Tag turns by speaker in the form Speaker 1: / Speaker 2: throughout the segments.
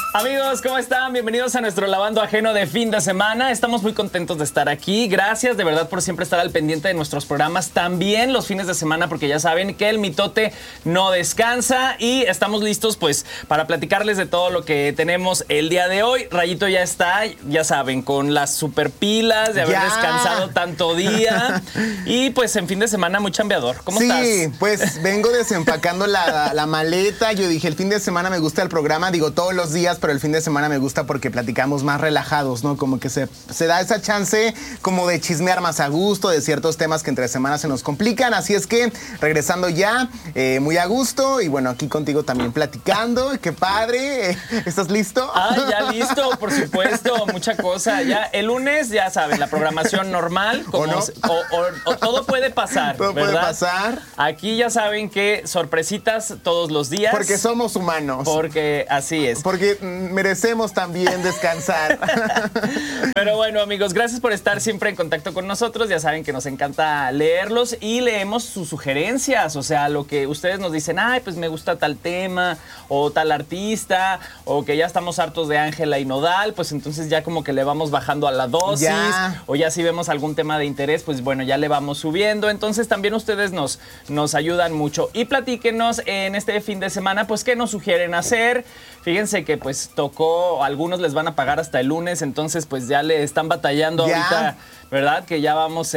Speaker 1: Amigos, ¿cómo están? Bienvenidos a nuestro Lavando Ajeno de fin de semana. Estamos muy contentos de estar aquí. Gracias de verdad por siempre estar al pendiente de nuestros programas. También los fines de semana, porque ya saben que el mitote no descansa. Y estamos listos pues para platicarles de todo lo que tenemos el día de hoy. Rayito ya está, ya saben, con las super pilas de haber descansado tanto día. Y pues en fin de semana muy chambeador. ¿Cómo estás?
Speaker 2: Sí, pues vengo desempacando la maleta. Yo dije, el fin de semana me gusta el programa. Digo, todos los días, pero el fin de semana me gusta porque platicamos más relajados, ¿no? Como que se da esa chance como de chismear más a gusto de ciertos temas que entre semanas se nos complican. Así es que regresando ya, muy a gusto y bueno, aquí contigo también platicando. ¡Qué padre! ¿Estás listo?
Speaker 1: Ya listo, por supuesto. Mucha cosa. Ya el lunes, ya saben, la programación normal. Como
Speaker 2: ¿O no?
Speaker 1: o todo puede pasar,
Speaker 2: Todo
Speaker 1: ¿verdad?
Speaker 2: puede pasar.
Speaker 1: Aquí ya saben que sorpresitas todos los días.
Speaker 2: Porque somos humanos.
Speaker 1: Porque así es.
Speaker 2: Porque merecemos también descansar.
Speaker 1: Pero bueno, amigos, gracias por estar siempre en contacto con nosotros. Ya saben que nos encanta leerlos y leemos sus sugerencias. O sea, lo que ustedes nos dicen, ay, pues me gusta tal tema o tal artista, o que ya estamos hartos de Ángela y Nodal, pues entonces ya como que le vamos bajando a la dosis.
Speaker 2: Ya.
Speaker 1: O ya si vemos algún tema de interés, pues bueno, ya le vamos subiendo. Entonces también ustedes nos ayudan mucho. Y platíquenos en este fin de semana, pues qué nos sugieren hacer. Fíjense que pues tocó, algunos les van a pagar hasta el lunes, entonces pues ya le están batallando ahorita, ¿verdad? Que ya vamos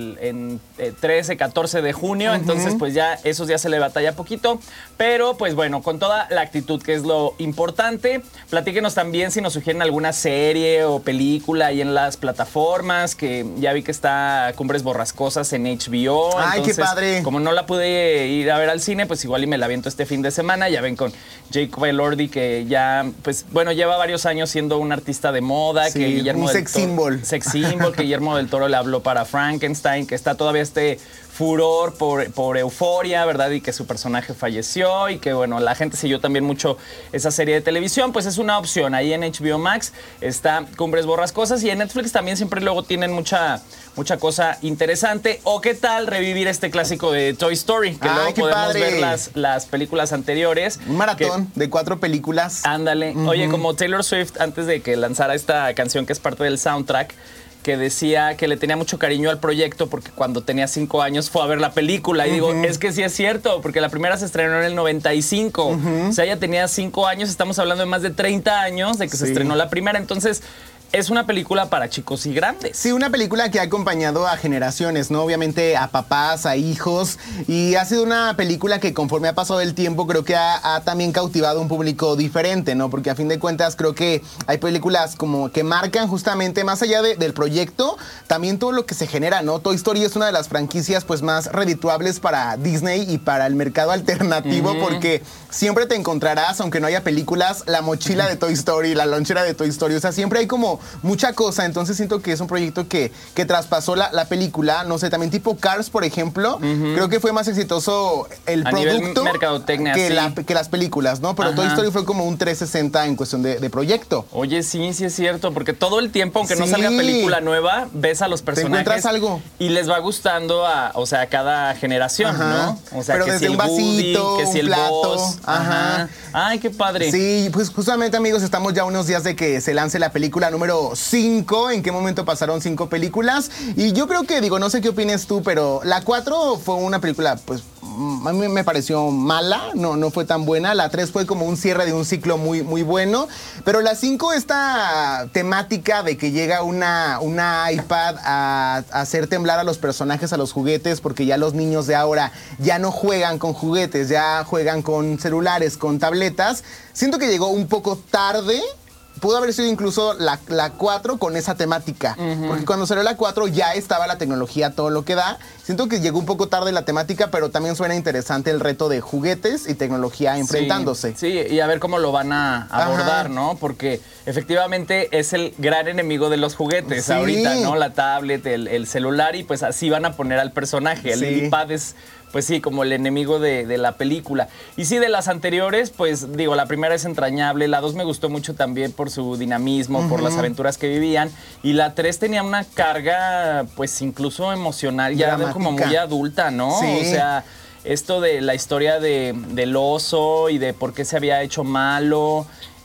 Speaker 1: en 13, 14 de junio, entonces pues ya esos días se le batalla poquito, pero pues bueno, con toda la actitud que es lo importante. Platíquenos también si nos sugieren alguna serie o película ahí en las plataformas, que ya vi que está Cumbres Borrascosas en HBO.
Speaker 2: ¡Ay,
Speaker 1: entonces,
Speaker 2: qué padre!
Speaker 1: Como no la pude ir a ver al cine, pues igual y me la aviento este fin de semana. Ya ven con Jacob Elordi, que ya, pues bueno, lleva varios años siendo un artista de moda.
Speaker 2: Sí,
Speaker 1: que Guillermo
Speaker 2: un
Speaker 1: del
Speaker 2: sex
Speaker 1: Toro-
Speaker 2: symbol.
Speaker 1: Sex symbol, que Guillermo del Toro le habló para Frankenstein, que está todavía este furor por Euforia, ¿verdad? Y que su personaje falleció y que, bueno, la gente siguió también mucho esa serie de televisión. Pues es una opción. Ahí en HBO Max está Cumbres Borrascosas y en Netflix también siempre luego tienen mucha cosa interesante. O qué tal revivir este clásico de Toy Story, que luego
Speaker 2: qué
Speaker 1: podemos
Speaker 2: padre.
Speaker 1: ver las películas anteriores.
Speaker 2: Un maratón de 4 películas.
Speaker 1: Ándale. Oye, como Taylor Swift, antes de que lanzara esta canción que es parte del soundtrack, que decía que le tenía mucho cariño al proyecto porque cuando tenía 5 años fue a ver la película. Y digo, es que sí es cierto, porque la primera se estrenó en el 95. O sea, ella tenía 5 años, estamos hablando de más de 30 años de que se estrenó la primera. Entonces, es una película para chicos y grandes.
Speaker 2: Sí, una película que ha acompañado a generaciones, ¿no? Obviamente a papás, a hijos. Y ha sido una película que conforme ha pasado el tiempo creo que ha también cautivado un público diferente, ¿no? Porque a fin de cuentas creo que hay películas como que marcan justamente más allá del proyecto, también todo lo que se genera, ¿no? Toy Story es una de las franquicias pues más redituables para Disney y para el mercado alternativo porque siempre te encontrarás, aunque no haya películas, la mochila de Toy Story, la lonchera de Toy Story. O sea, siempre hay como mucha cosa, entonces siento que es un proyecto que traspasó la película, no sé, también tipo Cars, por ejemplo, creo que fue más exitoso el
Speaker 1: A nivel
Speaker 2: producto
Speaker 1: mercadotecnia, sí.
Speaker 2: que las películas, ¿no? Pero
Speaker 1: Ajá.
Speaker 2: Toy Story fue como un 360 en cuestión de proyecto.
Speaker 1: Oye, sí es cierto, porque todo el tiempo, aunque no
Speaker 2: Sí.
Speaker 1: salga película nueva, ves a los personajes.
Speaker 2: encuentras algo.
Speaker 1: Y les va gustando a cada generación,
Speaker 2: Ajá.
Speaker 1: ¿no? O sea,
Speaker 2: Pero
Speaker 1: que
Speaker 2: desde
Speaker 1: si el
Speaker 2: un vasito,
Speaker 1: Woody, que si
Speaker 2: un
Speaker 1: el
Speaker 2: plato.
Speaker 1: Buzz.
Speaker 2: Ajá.
Speaker 1: Ay, qué padre.
Speaker 2: Sí, pues justamente, amigos, estamos ya a unos días de que se lance la película número 5. ¿En qué momento pasaron 5 películas? Y yo creo que, no sé qué opines tú, pero la 4 fue una película, pues, a mí me pareció mala, no fue tan buena. La 3 fue como un cierre de un ciclo muy, muy bueno. Pero la 5, esta temática de que llega una iPad a hacer temblar a los personajes, a los juguetes, porque ya los niños de ahora ya no juegan con juguetes, ya juegan con celulares, con tabletas. Siento que llegó un poco tarde. Pudo haber sido incluso la 4 con esa temática. Porque cuando salió la 4 ya estaba la tecnología, todo lo que da. Siento que llegó un poco tarde la temática, pero también suena interesante el reto de juguetes y tecnología enfrentándose.
Speaker 1: Sí, y a ver cómo lo van a abordar,
Speaker 2: Ajá.
Speaker 1: ¿no? Porque efectivamente es el gran enemigo de los juguetes
Speaker 2: Sí.
Speaker 1: ahorita, ¿no? La tablet, el celular, y pues así van a poner al personaje. El
Speaker 2: Sí.
Speaker 1: iPad es, pues sí, como el enemigo de la película. Y sí, de las anteriores, pues digo, la primera es entrañable, la 2 me gustó mucho también por su dinamismo, por las aventuras que vivían, y la 3 tenía una carga, pues incluso emocional, ya
Speaker 2: Dramática.
Speaker 1: como muy adulta, ¿no?
Speaker 2: Sí.
Speaker 1: O sea, esto de la historia del oso y de por qué se había hecho malo.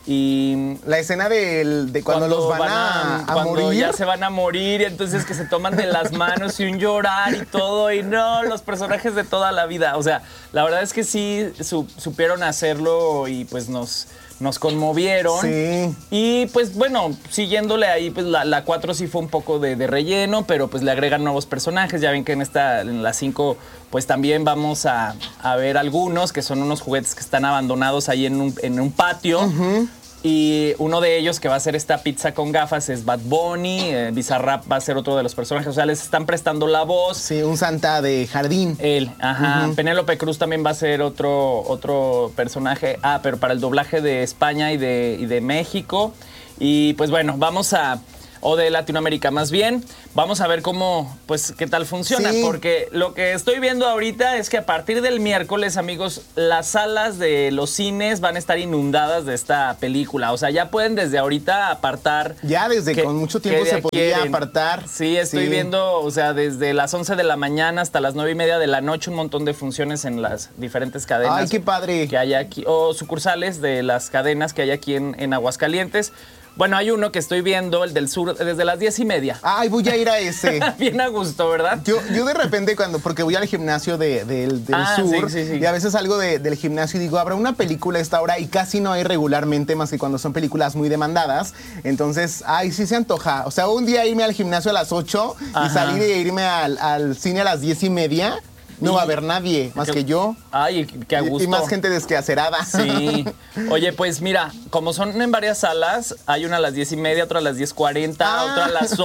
Speaker 1: Y
Speaker 2: la escena de cuando los van a
Speaker 1: cuando
Speaker 2: morir.
Speaker 1: ya se van a morir, y entonces que se toman de las manos y un llorar y todo, y no, los personajes de toda la vida. O sea, la verdad es que sí supieron hacerlo y pues nos conmovieron.
Speaker 2: Sí.
Speaker 1: Y pues bueno, siguiéndole ahí, pues la 4 sí fue un poco de relleno, pero pues le agregan nuevos personajes. Ya ven que en la 5 pues también vamos a ver algunos que son unos juguetes que están abandonados ahí en un patio. Uh-huh. Y uno de ellos, que va a ser esta pizza con gafas, es Bad Bunny. Bizarrap va a ser otro de los personajes. O sea, les están prestando la voz.
Speaker 2: Sí, un Santa de jardín.
Speaker 1: Él, ajá. Uh-huh. Penélope Cruz también va a ser otro personaje. Ah, pero para el doblaje de España y de México. Y pues bueno, o de Latinoamérica más bien. Vamos a ver qué tal funciona. Sí. Porque lo que estoy viendo ahorita es que a partir del miércoles, amigos, las salas de los cines van a estar inundadas de esta película. O sea, ya pueden desde ahorita apartar.
Speaker 2: Ya con mucho tiempo se podía apartar.
Speaker 1: Sí, estoy viendo, o sea, desde las 11 de la mañana hasta las 9:30 de la noche, un montón de funciones en las diferentes cadenas.
Speaker 2: ¡Ay, qué padre!
Speaker 1: Que hay aquí, o sucursales de las cadenas que hay aquí en Aguascalientes. Bueno, hay uno que estoy viendo, el del sur, desde las 10:30.
Speaker 2: Ay, voy a ir a ese.
Speaker 1: Bien a gusto, ¿verdad?
Speaker 2: Yo de repente porque voy al gimnasio del sur, sí. Y a veces salgo del gimnasio y digo, habrá una película a esta hora, y casi no hay regularmente, más que cuando son películas muy demandadas. Entonces, sí se antoja. O sea, un día irme al gimnasio a las 8 y salir e irme al cine a las 10:30. No va a haber nadie más que yo.
Speaker 1: Ay, qué a gusto.
Speaker 2: Y más gente desquacerada.
Speaker 1: Sí. Oye, pues mira, como son en varias salas, hay una a las 10:30, otra a las 10:40, otra a las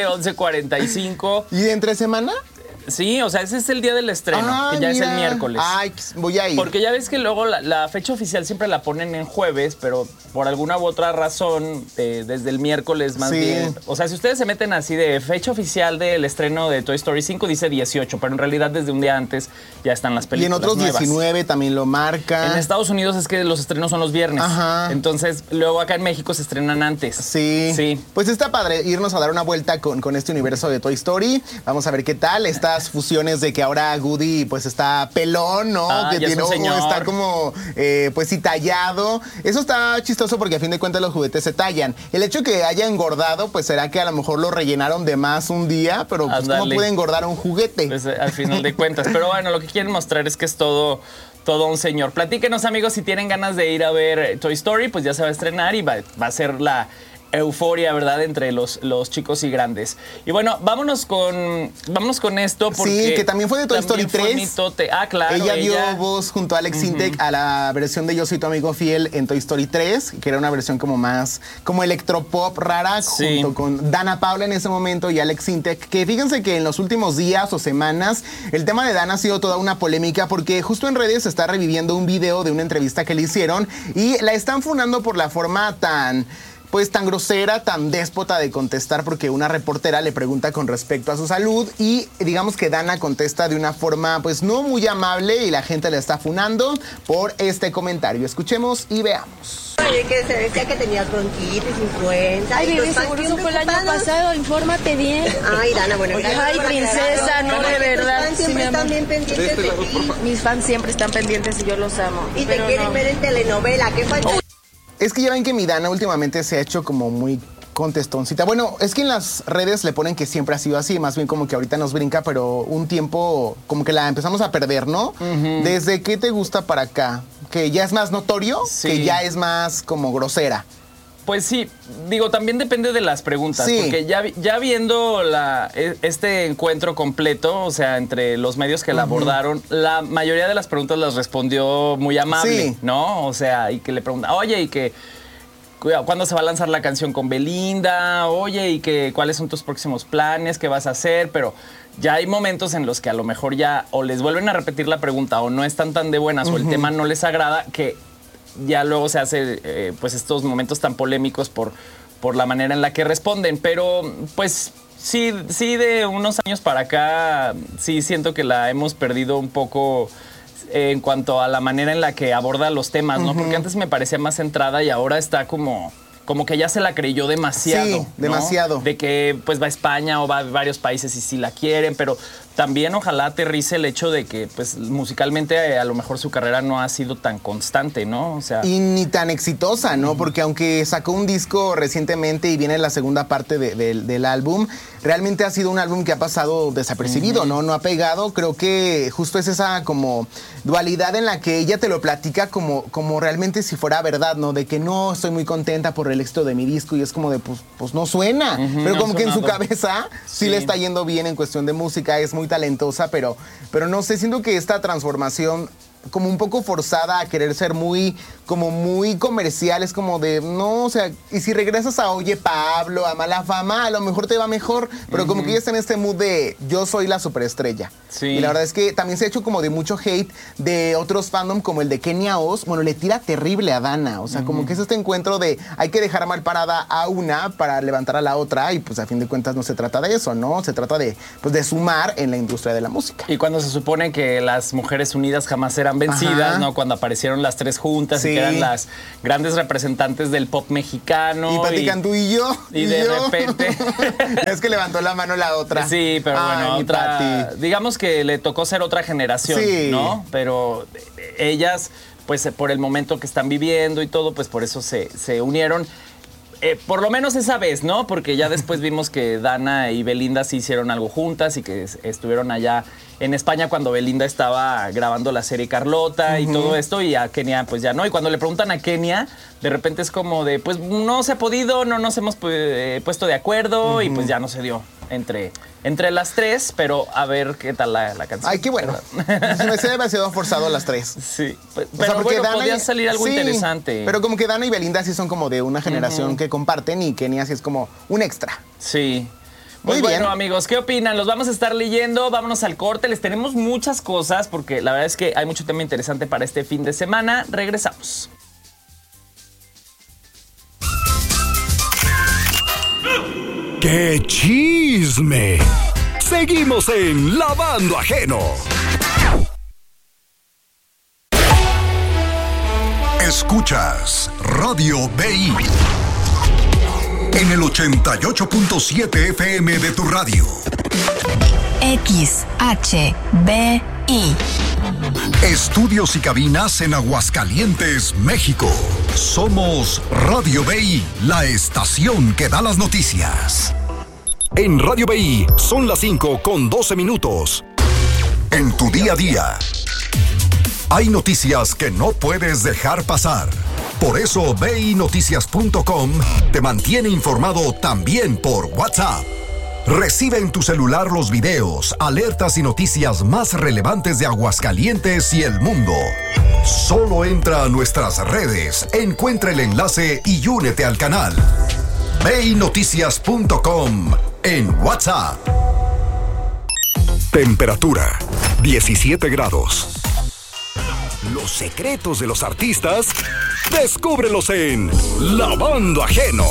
Speaker 1: 11:45.
Speaker 2: ¿Y de entre semana?
Speaker 1: Sí, o sea, ese es el día del estreno, que ya es el miércoles.
Speaker 2: Ay, voy a ir.
Speaker 1: Porque ya ves que luego la fecha oficial siempre la ponen en jueves, pero por alguna u otra razón, desde el miércoles más bien. O sea, si ustedes se meten así de fecha oficial del estreno de Toy Story 5, dice 18, pero en realidad desde un día antes ya están las películas.
Speaker 2: Y en otros
Speaker 1: nuevas.
Speaker 2: 19 también lo marca.
Speaker 1: En Estados Unidos es que los estrenos son los viernes.
Speaker 2: Ajá.
Speaker 1: Entonces, luego acá en México se estrenan antes.
Speaker 2: Sí. Pues está padre irnos a dar una vuelta con este universo de Toy Story. Vamos a ver qué tal. Estas fusiones de que ahora Woody pues está pelón, ¿no? Que
Speaker 1: ya es un señor.
Speaker 2: Está como pues sí tallado. Eso está chistoso porque a fin de cuentas los juguetes se tallan. El hecho que haya engordado, pues será que a lo mejor lo rellenaron de más un día, pero pues ¿cómo puede engordar un juguete?
Speaker 1: Pues, al final de cuentas. Pero bueno, lo que quieren mostrar es que es todo un señor. Platíquenos, amigos, si tienen ganas de ir a ver Toy Story, pues ya se va a estrenar y va a ser la euforia, ¿verdad?, entre los chicos y grandes. Y bueno, vámonos con esto porque
Speaker 2: sí, que también fue de Toy Story 3.
Speaker 1: Claro.
Speaker 2: Ella dio voz junto a Alex Sintek a la versión de Yo soy tu amigo fiel en Toy Story 3, que era una versión como más como electropop rara, junto con Dana Paula en ese momento y Alex Sintek, que fíjense que en los últimos días o semanas el tema de Dana ha sido toda una polémica porque justo en redes se está reviviendo un video de una entrevista que le hicieron y la están funando por la forma tan grosera, tan déspota de contestar, porque una reportera le pregunta con respecto a su salud y digamos que Dana contesta de una forma pues no muy amable y la gente le está funando por este comentario. Escuchemos y veamos.
Speaker 3: Oye, que se decía que tenías bronquitis, influenza.
Speaker 4: Ay, bebé, seguro eso fue el año pasado, infórmate bien.
Speaker 3: Ay, Dana, bueno,
Speaker 4: oye, ay, princesa, no, de verdad.
Speaker 3: Tus fans siempre están bien pendientes de ti.
Speaker 4: Mis fans siempre están pendientes y yo los amo.
Speaker 3: Y te quieren ver en telenovela, ¿qué falta?
Speaker 2: Es que ya ven que mi Dana últimamente se ha hecho como muy contestoncita. Bueno, es que en las redes le ponen que siempre ha sido así, más bien como que ahorita nos brinca, pero un tiempo como que la empezamos a perder, ¿no? Uh-huh. ¿Desde qué te gusta para acá? ¿Que ya es más notorio? Sí. ¿Que ya es más como grosera?
Speaker 1: Pues sí, digo, también depende de las preguntas, porque ya viendo este encuentro completo, o sea, entre los medios que la abordaron, la mayoría de las preguntas las respondió muy amable, ¿no? O sea, y que le preguntan, oye, y que ¿cuándo se va a lanzar la canción con Belinda? Oye, y que cuáles son tus próximos planes, qué vas a hacer, pero ya hay momentos en los que a lo mejor ya o les vuelven a repetir la pregunta o no están tan de buenas o el tema no les agrada, que ya luego se hace pues estos momentos tan polémicos por la manera en la que responden. Pero pues sí de unos años para acá sí siento que la hemos perdido un poco en cuanto a la manera en la que aborda los temas, ¿no? Porque antes me parecía más centrada y ahora está como que ya se la creyó demasiado.
Speaker 2: Sí, demasiado.
Speaker 1: ¿No? De que pues va a España o va a varios países y sí la quieren, pero también ojalá aterrice el hecho de que pues musicalmente a lo mejor su carrera no ha sido tan constante, ¿no? O sea,
Speaker 2: y ni tan exitosa, ¿no? Porque aunque sacó un disco recientemente y viene la segunda parte del álbum, realmente ha sido un álbum que ha pasado desapercibido, ¿no? No ha pegado. Creo que justo es esa como dualidad en la que ella te lo platica como realmente si fuera verdad, ¿no? De que no, estoy muy contenta por el éxito de mi disco y es como de, pues no suena. Pero
Speaker 1: no
Speaker 2: como que en su
Speaker 1: sonado.
Speaker 2: cabeza sí le está yendo bien en cuestión de música, es muy talentosa, pero no sé, siento que esta transformación como un poco forzada a querer ser muy comercial, es como de, no, o sea, y si regresas a Oye Pablo, a Mala Fama, a lo mejor te va mejor, pero como que ella está en este mood de yo soy la superestrella.
Speaker 1: Sí.
Speaker 2: Y la verdad es que también se ha hecho como de mucho hate de otros fandom como el de Kenia Oz, bueno, le tira terrible a Dana, o sea, como que es este encuentro de hay que dejar mal parada a una para levantar a la otra y pues a fin de cuentas no se trata de eso, ¿no? Se trata de, pues, de sumar en la industria de la música.
Speaker 1: y cuando se supone que las mujeres unidas jamás eran vencidas,
Speaker 2: Ajá.
Speaker 1: ¿no? Cuando aparecieron las tres juntas
Speaker 2: Sí.
Speaker 1: y que eran las grandes representantes del pop mexicano.
Speaker 2: Y platican tú y yo.
Speaker 1: y de
Speaker 2: yo.
Speaker 1: repente...
Speaker 2: Es que levantó la mano la otra.
Speaker 1: Sí, pero
Speaker 2: Ay,
Speaker 1: bueno,
Speaker 2: mi
Speaker 1: otra,
Speaker 2: Pati.
Speaker 1: digamos que le tocó ser otra generación,
Speaker 2: Sí.
Speaker 1: ¿no? Pero ellas, pues por el momento que están viviendo y todo, pues por eso se unieron. Por lo menos esa vez, ¿no? Porque ya después vimos que Dana y Belinda sí hicieron algo juntas y que estuvieron allá en España cuando Belinda estaba grabando la serie Carlota y todo esto, y a Kenia pues ya no. Y cuando le preguntan a Kenia, de repente es como de, pues no se ha podido, no nos hemos puesto de acuerdo y pues ya no se dio entre las tres, pero a ver qué tal la canción.
Speaker 2: Ay, qué bueno. Se me hace demasiado forzado las tres.
Speaker 1: Sí, pero
Speaker 2: O sea, porque
Speaker 1: bueno,
Speaker 2: Dana
Speaker 1: podía
Speaker 2: y-
Speaker 1: salir algo
Speaker 2: sí,
Speaker 1: interesante.
Speaker 2: Pero como que Dana y Belinda sí son como de una generación que comparten y Kenia sí es como un extra.
Speaker 1: Sí.
Speaker 2: Muy
Speaker 1: Pues
Speaker 2: bien.
Speaker 1: bueno, amigos, ¿qué opinan? Los vamos a estar leyendo, vámonos al corte, les tenemos muchas cosas porque la verdad es que hay mucho tema interesante para este fin de semana. Regresamos.
Speaker 5: ¡Qué chisme! Seguimos en Lavando Ajeno. Escuchas Radio BI en el 88.7 FM de tu radio.
Speaker 6: XHBI.
Speaker 5: Estudios y cabinas en Aguascalientes, México. Somos Radio BI, la estación que da las noticias. En Radio BI son las 5:12. En tu día a día. Hay noticias que no puedes dejar pasar. Por eso BINoticias.com te mantiene informado también por WhatsApp. Recibe en tu celular los videos, alertas y noticias más relevantes de Aguascalientes y el mundo. Solo entra a nuestras redes, encuentra el enlace y únete al canal. BINoticias.com en WhatsApp. Temperatura 17 grados. Los secretos de los artistas, descúbrelos en Lavando Ajeno.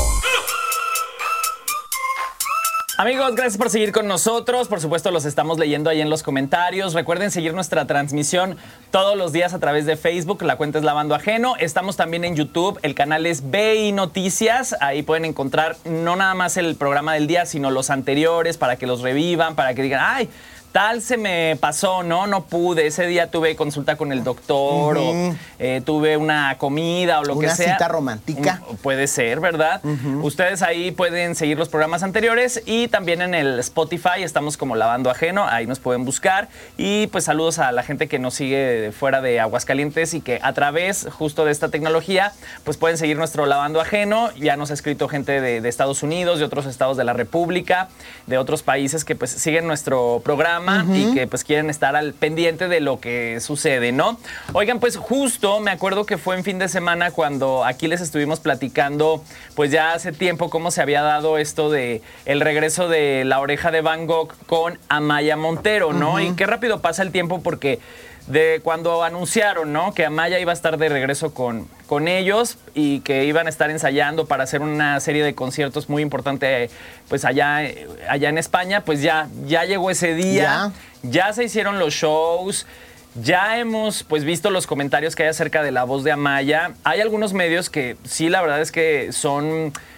Speaker 1: Amigos, gracias por seguir con nosotros. Por supuesto, los estamos leyendo ahí en los comentarios. Recuerden seguir nuestra transmisión todos los días a través de Facebook. La cuenta es Lavando Ajeno. Estamos también en YouTube. El canal es BI Noticias. Ahí pueden encontrar no nada más el programa del día, sino los anteriores para que los revivan, para que digan, ¡ay! Tal se me pasó, no pude. Ese día tuve consulta con el doctor o tuve una comida o lo que
Speaker 2: Una
Speaker 1: sea.
Speaker 2: cita romántica.
Speaker 1: Puede ser, ¿verdad? Ustedes ahí pueden seguir los programas anteriores y también en el Spotify estamos como Lavando Ajeno. Ahí nos pueden buscar. Y pues saludos a la gente que nos sigue fuera de Aguascalientes y que a través justo de esta tecnología pues pueden seguir nuestro Lavando Ajeno. Ya nos ha escrito gente de Estados Unidos, de otros estados de la República, de otros países que pues siguen nuestro programa y que pues quieren estar al pendiente de lo que sucede, ¿no? Oigan, pues justo me acuerdo que fue en fin de semana cuando aquí les estuvimos platicando pues ya hace tiempo cómo se había dado esto de el regreso de La Oreja de Van Gogh con Amaya Montero, ¿no? Y qué rápido pasa el tiempo porque de cuando anunciaron, ¿no? Que Amaya iba a estar de regreso con ellos y que iban a estar ensayando para hacer una serie de conciertos muy importante pues allá en España, pues ya llegó ese día, ya se hicieron los shows. Ya hemos pues visto los comentarios que hay acerca de la voz de Amaya. Hay algunos medios que sí, la verdad es que son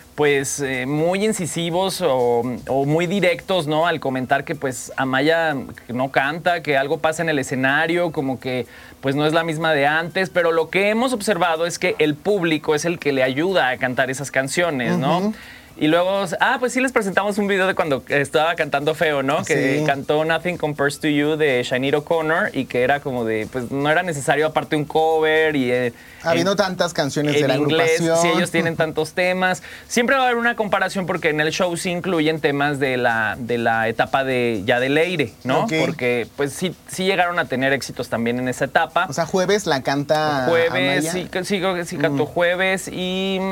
Speaker 1: pues muy incisivos o muy directos, ¿no? Al comentar que pues Amaya no canta, que algo pasa en el escenario, como que pues no es la misma de antes, pero lo que hemos observado es que el público es el que le ayuda a cantar esas canciones, ¿no? Y luego, pues sí les presentamos un video de cuando estaba cantando feo, ¿no? Que
Speaker 2: Sí.
Speaker 1: cantó Nothing Compares to You de Sinead O'Connor y que era como de, pues no era necesario aparte un cover y...
Speaker 2: Habiendo tantas canciones de
Speaker 1: en
Speaker 2: la
Speaker 1: inglés,
Speaker 2: agrupación.
Speaker 1: si ellos tienen tantos temas. Siempre va a haber una comparación porque en el show sí incluyen temas de la etapa de Leire, ¿no?
Speaker 2: Ok.
Speaker 1: Porque pues sí llegaron a tener éxitos también en esa etapa.
Speaker 2: O sea, Jueves la canta
Speaker 1: Jueves,
Speaker 2: Amaya.
Speaker 1: sí cantó Jueves y...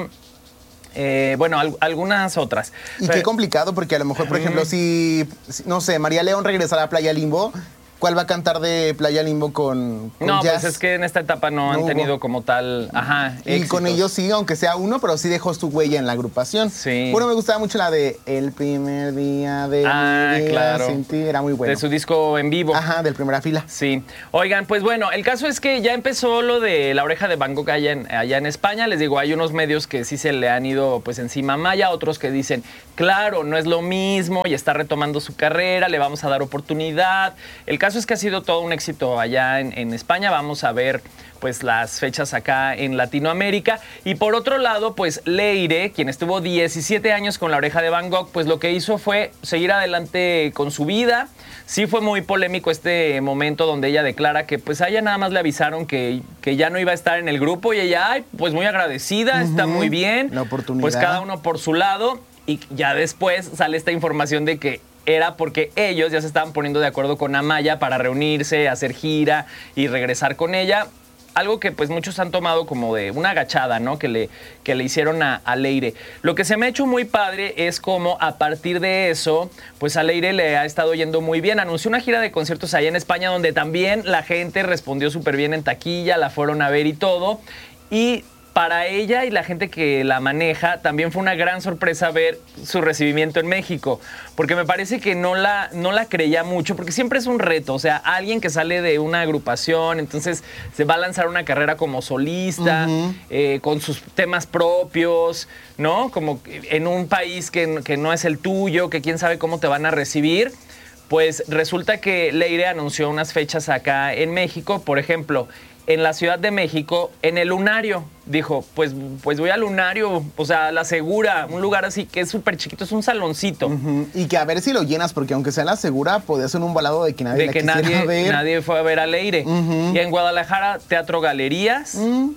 Speaker 1: bueno, algunas otras.
Speaker 2: Y qué complicado, porque a lo mejor, por ejemplo, si, no sé, María León regresara a Playa Limbo, ¿cuál va a cantar de Playa Limbo con
Speaker 1: No,
Speaker 2: jazz?
Speaker 1: pues es que en esta etapa no han
Speaker 2: hubo.
Speaker 1: tenido como tal,
Speaker 2: Y
Speaker 1: éxitos.
Speaker 2: con ellos sí, aunque sea uno, pero sí dejó su huella en la agrupación.
Speaker 1: Sí.
Speaker 2: Bueno, me gustaba mucho la de El primer día de mi vida
Speaker 1: claro.
Speaker 2: sin ti, era muy bueno.
Speaker 1: De su disco en vivo.
Speaker 2: Ajá, del Primera Fila.
Speaker 1: Sí. Oigan, pues bueno, el caso es que ya empezó lo de La Oreja de Van Gogh allá en España. Les digo, hay unos medios que sí se le han ido pues encima a Maya, otros que dicen, claro, no es lo mismo y está retomando su carrera, le vamos a dar oportunidad. El caso es que ha sido todo un éxito allá en España. Vamos a ver pues las fechas acá en Latinoamérica. Y por otro lado, pues Leire, quien estuvo 17 años con La Oreja de Van Gogh, pues lo que hizo fue seguir adelante con su vida. Sí fue muy polémico este momento donde ella declara que pues a ella nada más le avisaron que ya no iba a estar en el grupo y ella, pues muy agradecida, está muy bien.
Speaker 2: La oportunidad.
Speaker 1: Pues cada uno por su lado y ya después sale esta información de que era porque ellos ya se estaban poniendo de acuerdo con Amaya para reunirse, hacer gira y regresar con ella. Algo que pues muchos han tomado como de una agachada, ¿no? Que le hicieron a Leire. Lo que se me ha hecho muy padre es como a partir de eso, pues a Leire le ha estado yendo muy bien. Anunció una gira de conciertos allá en España donde también la gente respondió súper bien en taquilla, la fueron a ver y todo. Y para ella y la gente que la maneja, también fue una gran sorpresa ver su recibimiento en México, porque me parece que no la creía mucho, porque siempre es un reto, o sea, alguien que sale de una agrupación, entonces se va a lanzar una carrera como solista, con sus temas propios, ¿no? Como en un país que no es el tuyo, que quién sabe cómo te van a recibir. Pues resulta que Leire anunció unas fechas acá en México, por ejemplo, en la Ciudad de México, en el Lunario. Dijo, pues voy al Lunario, o sea, La Segura, un lugar así que es súper chiquito, es un saloncito.
Speaker 2: Y que a ver si lo llenas, porque aunque sea La Segura, podía ser un balado de que nadie
Speaker 1: De
Speaker 2: la
Speaker 1: que
Speaker 2: quisiera ver.
Speaker 1: nadie fue a ver a Leire. Y en Guadalajara, Teatro Galerías.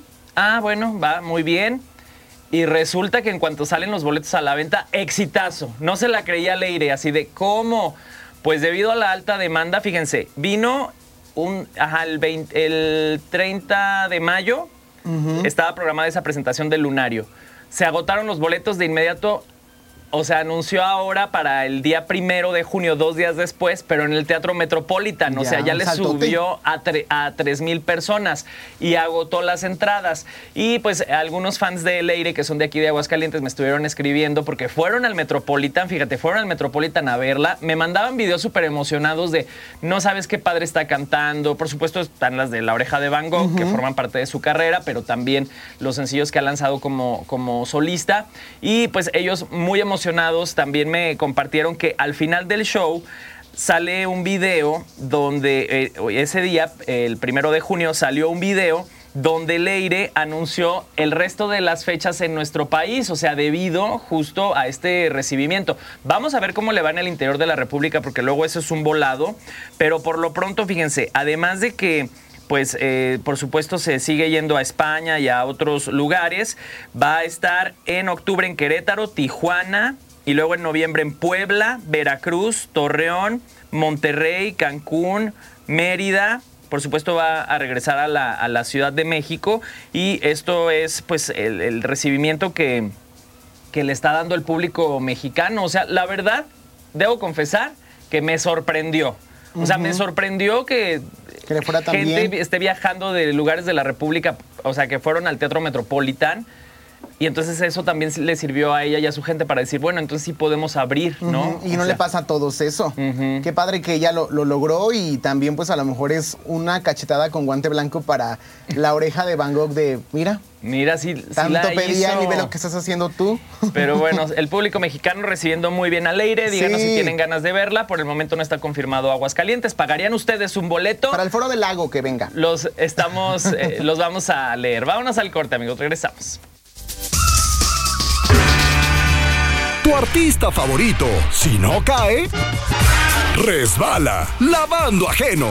Speaker 1: Bueno, va, muy bien. Y resulta que en cuanto salen los boletos a la venta, exitazo. No se la creía Leire, así de ¿cómo? Pues debido a la alta demanda, fíjense, vino el 30 de mayo, estaba programada esa presentación del Lunario. Se agotaron los boletos de inmediato. O sea, anunció ahora para el día 1 de junio, 2 días después, pero en el Teatro Metropolitan. O sea, ya le subió a 3,000 personas y agotó las entradas. Y pues algunos fans de Leire, que son de aquí de Aguascalientes, me estuvieron escribiendo porque fueron al Metropolitan, fíjate, fueron al Metropolitan a verla. Me mandaban videos súper emocionados de no sabes qué padre está cantando. Por supuesto, están las de La Oreja de Van Gogh, que forman parte de su carrera, pero también los sencillos que ha lanzado como solista. Y pues ellos muy emocionados también me compartieron que al final del show sale un video donde ese día, el 1 de junio, salió un video donde Leire anunció el resto de las fechas en nuestro país, o sea, debido justo a este recibimiento. Vamos a ver cómo le va en el interior de la República, porque luego eso es un volado, pero por lo pronto, fíjense, además de que pues por supuesto se sigue yendo a España y a otros lugares. Va a estar en octubre en Querétaro, Tijuana, y luego en noviembre en Puebla, Veracruz, Torreón, Monterrey, Cancún, Mérida. Por supuesto va a regresar a la Ciudad de México, y esto es pues el recibimiento que le está dando el público mexicano. O sea, la verdad, debo confesar que me sorprendió. O sea, me sorprendió que
Speaker 2: le fuera tan
Speaker 1: gente
Speaker 2: bien.
Speaker 1: esté viajando de lugares de la República, o sea, que fueron al Teatro Metropolitan. Y entonces eso también le sirvió a ella y a su gente para decir, bueno, entonces sí podemos abrir, ¿no?
Speaker 2: Y no le pasa a todos eso. Qué padre que ella lo logró y también pues a lo mejor es una cachetada con guante blanco para la oreja de Van Gogh de, mira,
Speaker 1: sí
Speaker 2: tanto
Speaker 1: la
Speaker 2: pedían
Speaker 1: hizo.
Speaker 2: y ve lo que estás haciendo tú.
Speaker 1: Pero bueno, el público mexicano recibiendo muy bien a Leire. Díganos
Speaker 2: Sí.
Speaker 1: si tienen ganas de verla. Por el momento no está confirmado Aguascalientes. ¿Pagarían ustedes un boleto?
Speaker 2: Para el Foro del Lago que venga.
Speaker 1: Los vamos a leer. Vámonos al corte, amigos. Regresamos.
Speaker 5: Tu artista favorito, si no cae, resbala, lavando ajeno.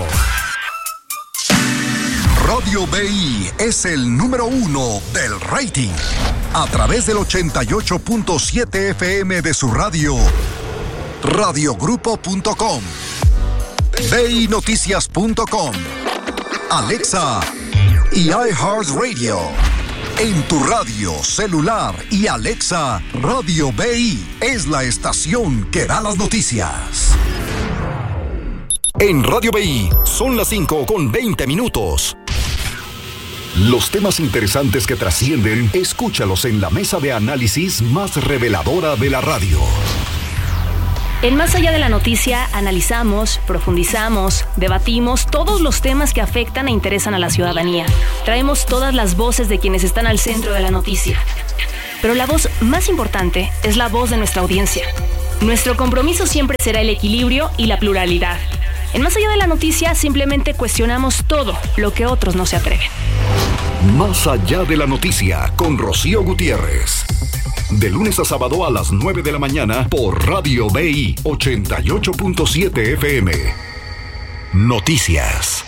Speaker 5: Radio BI es el número 1 del rating. A través del 88.7 FM de su radio, radiogrupo.com, BINoticias.com, Alexa y iHeartRadio. En tu radio, celular y Alexa, Radio BI es la estación que da las noticias. En Radio BI son las 5:20. Los temas interesantes que trascienden, escúchalos en la mesa de análisis más reveladora de la radio.
Speaker 6: En Más Allá de la Noticia analizamos, profundizamos, debatimos todos los temas que afectan e interesan a la ciudadanía. Traemos todas las voces de quienes están al centro de la noticia. Pero la voz más importante es la voz de nuestra audiencia. Nuestro compromiso siempre será el equilibrio y la pluralidad. En Más Allá de la Noticia simplemente cuestionamos todo lo que otros no se atreven.
Speaker 5: Más Allá de la Noticia con Rocío Gutiérrez. De lunes a sábado a las 9 de la mañana por Radio BI 88.7 FM. Noticias.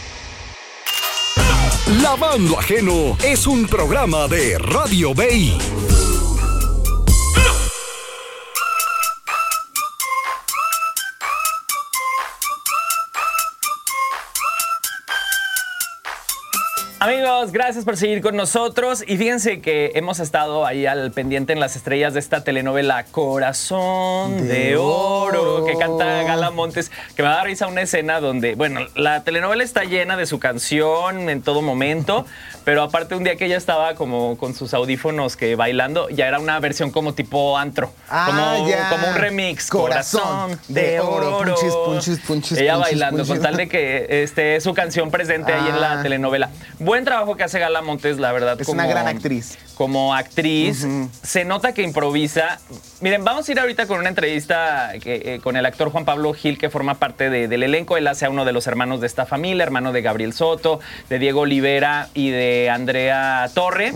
Speaker 5: Lavando Ajeno es un programa de Radio BI.
Speaker 1: Amigos, gracias por seguir con nosotros. Y fíjense que hemos estado ahí al pendiente en las estrellas de esta telenovela Corazón de Oro, que canta Gala Montes, que me da risa una escena donde, bueno, la telenovela está llena de su canción en todo momento, pero aparte un día que ella estaba como con sus audífonos que bailando, ya era una versión como tipo antro, como un remix.
Speaker 2: Corazón de Oro. Punchis,
Speaker 1: ella bailando con tal de que esté su canción presente ahí en la telenovela. Buen trabajo que hace Gala Montes, la verdad.
Speaker 2: Es una gran actriz.
Speaker 1: Como actriz, se nota que improvisa. Miren, vamos a ir ahorita con una entrevista con el actor Juan Pablo Gil, que forma parte del elenco. Él hace a uno de los hermanos de esta familia, hermano de Gabriel Soto, de Diego Olivera y de Andrea Torre.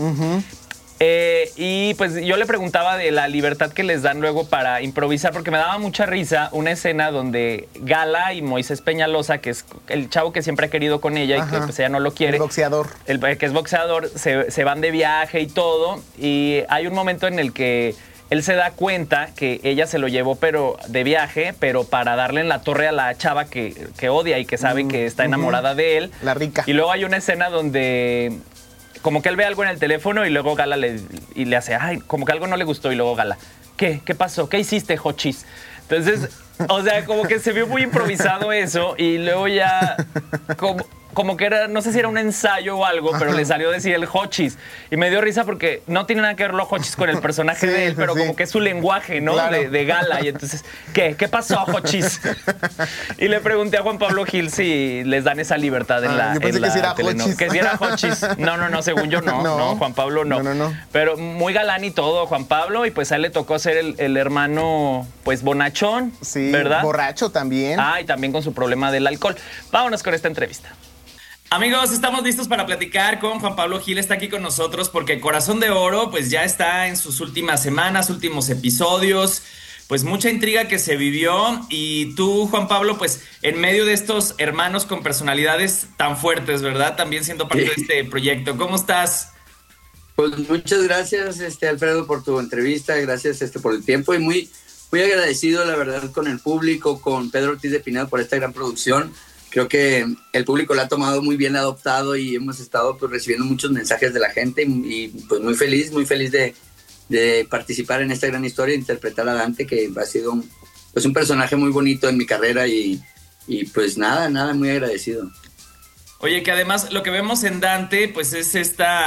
Speaker 1: Y pues yo le preguntaba de la libertad que les dan luego para improvisar, porque me daba mucha risa una escena donde Gala y Moisés Peñalosa, que es el chavo que siempre ha querido con ella y que pues ella no lo quiere.
Speaker 2: El boxeador.
Speaker 1: Que es boxeador, se van de viaje y todo. Y hay un momento en el que él se da cuenta que ella se lo llevó pero de viaje, pero para darle en la torre a la chava que odia y que sabe que está enamorada de él.
Speaker 2: La rica.
Speaker 1: Y luego hay una escena donde como que él ve algo en el teléfono y luego Gala le hace, ay, como que algo no le gustó, y luego Gala, ¿qué pasó? ¿Qué hiciste, Jochis? Entonces, o sea, como que se vio muy improvisado eso, y luego ya como que era, no sé si era un ensayo o algo, pero le salió decir el Jochis. Y me dio risa porque no tiene nada que ver los Jochis con el personaje de él, pero como que es su lenguaje, ¿no? Claro. De Gala. Y entonces, ¿qué pasó, Jochis? Y le pregunté a Juan Pablo Gil si les dan esa libertad en la
Speaker 2: yo pensé que si era Jochis.
Speaker 1: Que si era Jochis. No, según yo no, Juan Pablo no. Pero muy galán y todo, Juan Pablo, y pues a él le tocó ser el hermano, pues, bonachón,
Speaker 2: sí,
Speaker 1: ¿verdad?
Speaker 2: Borracho también.
Speaker 1: Y también con su problema del alcohol. Vámonos con esta entrevista. Amigos, estamos listos para platicar con Juan Pablo Gil. Está aquí con nosotros porque Corazón de Oro pues ya está en sus últimas semanas, últimos episodios. Pues mucha intriga que se vivió. Y tú, Juan Pablo, pues en medio de estos hermanos con personalidades tan fuertes, ¿verdad? También siendo parte de este proyecto. ¿Cómo estás?
Speaker 7: Pues muchas gracias, Alfredo, por tu entrevista. Gracias por el tiempo y muy agradecido, la verdad, con el público, con Pedro Ortiz de Pinedo por esta gran producción. Creo que el público la ha tomado muy bien adoptado y hemos estado pues recibiendo muchos mensajes de la gente y pues muy feliz de participar en esta gran historia e interpretar a Dante, que ha sido un personaje muy bonito en mi carrera y pues nada, muy agradecido.
Speaker 1: Oye, que además lo que vemos en Dante pues es esta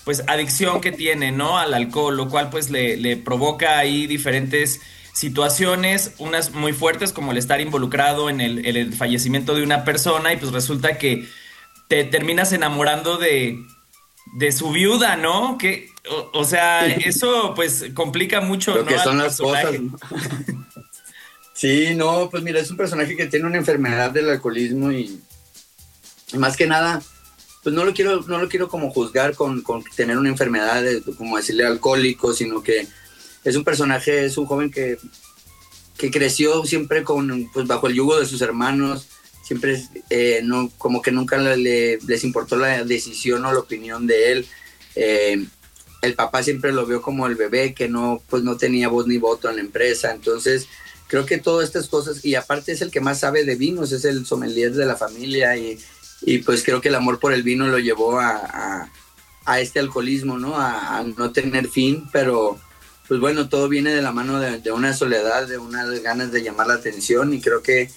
Speaker 1: pues adicción que tiene, ¿no? Al alcohol, lo cual pues le provoca ahí diferentes situaciones, unas muy fuertes como el estar involucrado en el fallecimiento de una persona, y pues resulta que te terminas enamorando de su viuda, ¿no? Que, o sea, eso pues complica mucho,
Speaker 7: lo
Speaker 1: ¿no?
Speaker 7: que son
Speaker 1: al
Speaker 7: las cosas, ¿no? Sí, no, pues mira, es un personaje que tiene una enfermedad del alcoholismo y más que nada, pues no lo quiero como juzgar con tener una enfermedad, como decirle alcohólico, sino que es un personaje, es un joven que creció siempre pues bajo el yugo de sus hermanos, siempre no, como que nunca les importó la decisión o la opinión de él. El papá siempre lo vio como el bebé que no tenía voz ni voto en la empresa, entonces creo que todas estas cosas, y aparte es el que más sabe de vinos, es el sommelier de la familia, y pues creo que el amor por el vino lo llevó a este alcoholismo, ¿no? A no tener fin, pero pues bueno, todo viene de la mano de una soledad, de unas ganas de llamar la atención, y creo que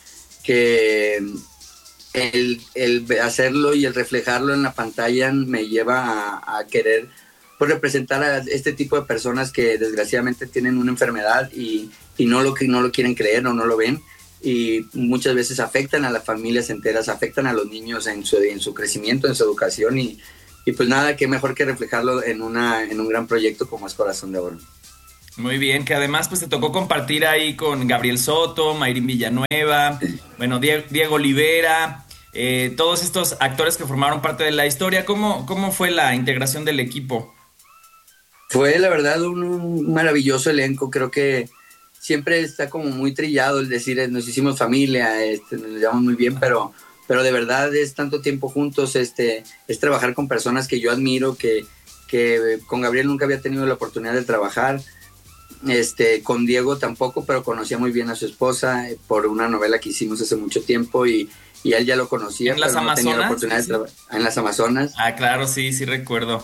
Speaker 7: el hacerlo y el reflejarlo en la pantalla me lleva a querer pues representar a este tipo de personas que desgraciadamente tienen una enfermedad y no lo quieren creer o no lo ven, y muchas veces afectan a las familias enteras, afectan a los niños en su crecimiento, en su educación, y pues nada, qué mejor que reflejarlo en un gran proyecto como es Corazón de Oro.
Speaker 1: Muy bien, que además pues te tocó compartir ahí con Gabriel Soto, Mayrín Villanueva, bueno, Diego Olivera, todos estos actores que formaron parte de la historia. ¿Cómo fue la integración del equipo?
Speaker 7: Fue la verdad un maravilloso elenco. Creo que siempre está como muy trillado el decir nos hicimos familia, nos llevamos muy bien, pero de verdad es tanto tiempo juntos, es trabajar con personas que yo admiro, que con Gabriel nunca había tenido la oportunidad de trabajar, con Diego tampoco, pero conocía muy bien a su esposa por una novela que hicimos hace mucho tiempo, y él ya lo conocía.
Speaker 1: ¿En las Amazonas?
Speaker 7: No tenía la oportunidad de trabajar en las Amazonas.
Speaker 1: Ah, claro, sí recuerdo.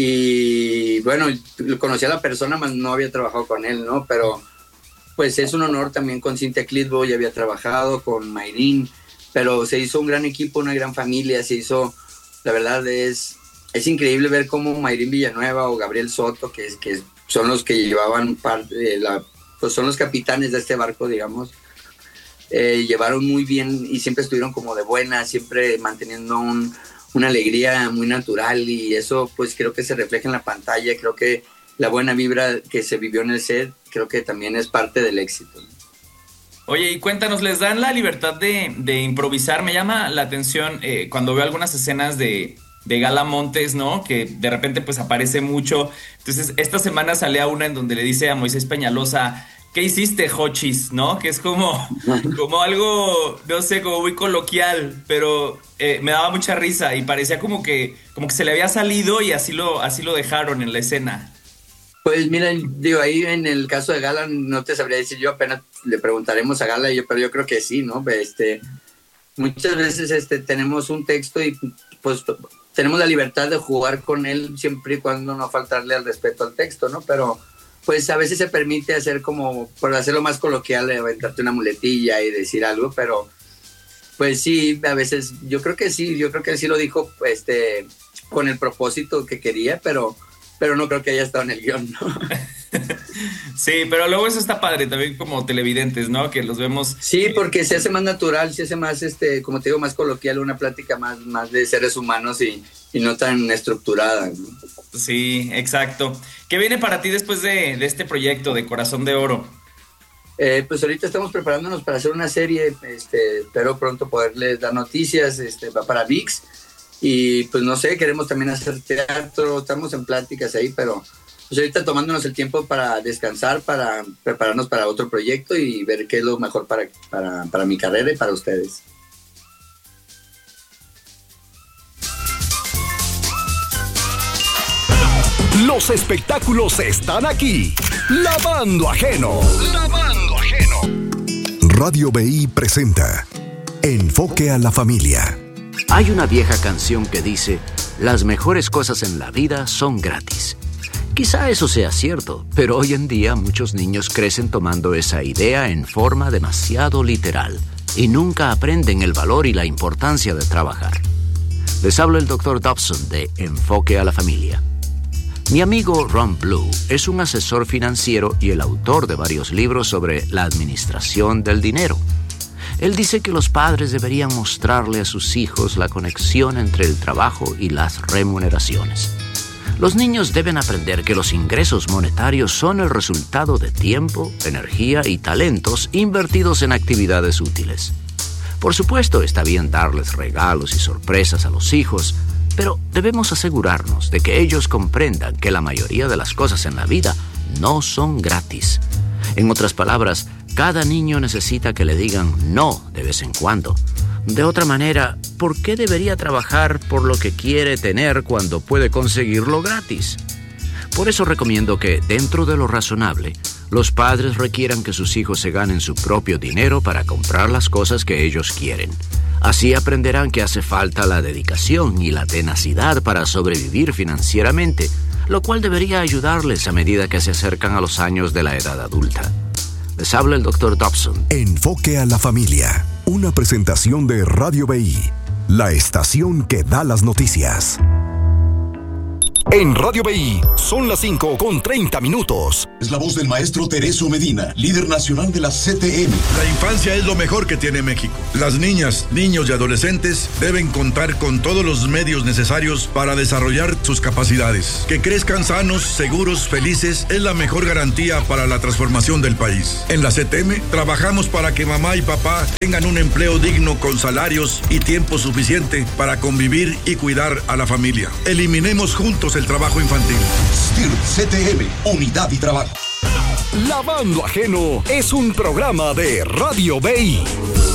Speaker 7: Y bueno, conocía a la persona, mas no había trabajado con él, ¿no? Pero pues es un honor también con Cintia Clitbo, ya había trabajado con Mayrín, pero se hizo un gran equipo, una gran familia, la verdad es increíble ver cómo Mayrín Villanueva o Gabriel Soto, que son los que llevaban pues son los capitanes de este barco, digamos, llevaron muy bien y siempre estuvieron como de buena, siempre manteniendo una alegría muy natural, y eso pues creo que se refleja en la pantalla. Creo que la buena vibra que se vivió en el set, creo que también es parte del éxito.
Speaker 1: Oye, y cuéntanos, ¿les dan la libertad de improvisar? Me llama la atención cuando veo algunas escenas de Gala Montes, ¿no? Que de repente pues aparece mucho. Entonces esta semana salía una en donde le dice a Moisés Peñalosa, ¿qué hiciste, Jochis? ¿No? Que es como algo, no sé, como muy coloquial, pero me daba mucha risa y parecía como que se le había salido, y así lo dejaron en la escena.
Speaker 7: Pues mira, digo, ahí en el caso de Gala no te sabría decir, yo apenas le preguntaremos a Gala, pero yo creo que sí, ¿no? Muchas veces tenemos un texto y pues tenemos la libertad de jugar con él siempre y cuando no faltarle al respeto al texto, ¿no? Pero pues a veces se permite hacer como, por hacerlo más coloquial, aventarte una muletilla y decir algo, pero pues sí, a veces yo creo que él sí lo dijo con el propósito que quería, pero no creo que haya estado en el guión, ¿no?
Speaker 1: Sí, pero luego eso está padre también como televidentes, ¿no? Que los vemos.
Speaker 7: Sí, porque se hace más natural, se hace más, como te digo, más coloquial, una plática más de seres humanos y no tan estructurada, ¿no?
Speaker 1: Sí, exacto. ¿Qué viene para ti después de este proyecto de Corazón de Oro?
Speaker 7: Pues ahorita estamos preparándonos para hacer una serie, espero pronto poderles dar noticias, va para ViX. Y pues no sé, queremos también hacer teatro, estamos en pláticas ahí, pero pues ahorita tomándonos el tiempo para descansar, para prepararnos para otro proyecto y ver qué es lo mejor para mi carrera y para ustedes.
Speaker 5: Los espectáculos están aquí. Lavando Ajeno. Radio BI presenta Enfoque a la Familia.
Speaker 8: Hay una vieja canción que dice, las mejores cosas en la vida son gratis. Quizá eso sea cierto, pero hoy en día muchos niños crecen tomando esa idea en forma demasiado literal y nunca aprenden el valor y la importancia de trabajar. Les habla el Dr. Dobson de Enfoque a la Familia. Mi amigo Ron Blue es un asesor financiero y el autor de varios libros sobre la administración del dinero. Él dice que los padres deberían mostrarle a sus hijos la conexión entre el trabajo y las remuneraciones. Los niños deben aprender que los ingresos monetarios son el resultado de tiempo, energía y talentos invertidos en actividades útiles. Por supuesto, está bien darles regalos y sorpresas a los hijos, pero debemos asegurarnos de que ellos comprendan que la mayoría de las cosas en la vida no son gratis. En otras palabras, cada niño necesita que le digan no de vez en cuando. De otra manera, ¿por qué debería trabajar por lo que quiere tener cuando puede conseguirlo gratis? Por eso recomiendo que, dentro de lo razonable, los padres requieran que sus hijos se ganen su propio dinero para comprar las cosas que ellos quieren. Así aprenderán que hace falta la dedicación y la tenacidad para sobrevivir financieramente, lo cual debería ayudarles a medida que se acercan a los años de la edad adulta. Les habla el Dr. Dobson.
Speaker 5: Enfoque a la familia. Una presentación de Radio BI, la estación que da las noticias. En Radio BI son las 5:30.
Speaker 9: Es la voz del maestro Tereso Medina, líder nacional de la CTM.
Speaker 10: La infancia es lo mejor que tiene México. Las niñas, niños y adolescentes deben contar con todos los medios necesarios para desarrollar sus capacidades. Que crezcan sanos, seguros, felices es la mejor garantía para la transformación del país. En la CTM trabajamos para que mamá y papá tengan un empleo digno con salarios y tiempo suficiente para convivir y cuidar a la familia. Eliminemos juntos el trabajo infantil.
Speaker 9: STIR CTM, unidad y trabajo.
Speaker 5: Lavando Ajeno es un programa de Radio BI.